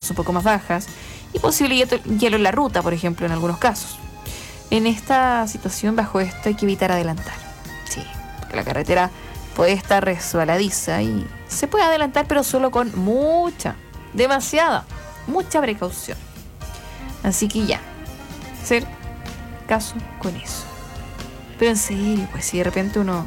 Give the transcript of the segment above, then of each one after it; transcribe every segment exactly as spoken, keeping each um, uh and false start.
un poco más bajas y posible hielo, hielo en la ruta, por ejemplo, en algunos casos. En esta situación, bajo esto, hay que evitar adelantar. Sí, porque la carretera puede estar resbaladiza y se puede adelantar, pero solo con mucha, demasiada, mucha precaución. Así que ya, hacer caso con eso. Pero en serio, pues si de repente uno...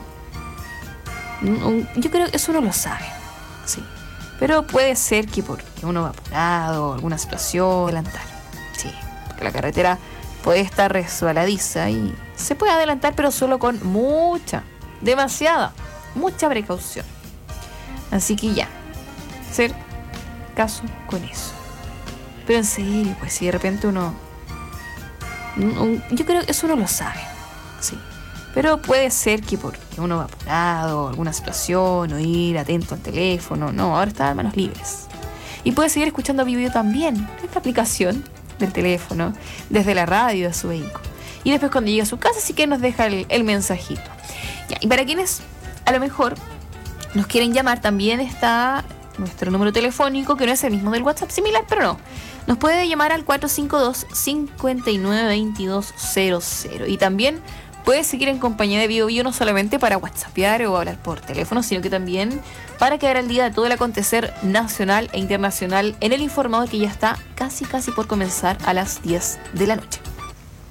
Yo creo que eso uno lo sabe, sí. Pero puede ser que porque uno va apurado, alguna situación, adelantar. Sí, porque la carretera puede estar resbaladiza y se puede adelantar, pero solo con mucha, demasiada, mucha precaución. Así que ya, hacer caso con eso. Pero en serio, pues si de repente uno... Yo creo que eso uno lo sabe, sí. Pero puede ser que porque uno va apurado, alguna situación, o ir atento al teléfono. No, ahora está a manos libres. Y puede seguir escuchando Vivo también, esta aplicación del teléfono, desde la radio de su vehículo. Y después cuando llegue a su casa sí que nos deja el, el mensajito. Ya, y para quienes a lo mejor nos quieren llamar, también está nuestro número telefónico, que no es el mismo del WhatsApp, similar, pero no. Nos puede llamar al cuatro cinco dos, cinco nueve dos dos cero cero. Y también puedes seguir en compañía de Bio Bio, no solamente para whatsappear o hablar por teléfono, sino que también para quedar al día de todo el acontecer nacional e internacional en el informador, que ya está casi casi por comenzar a las diez de la noche.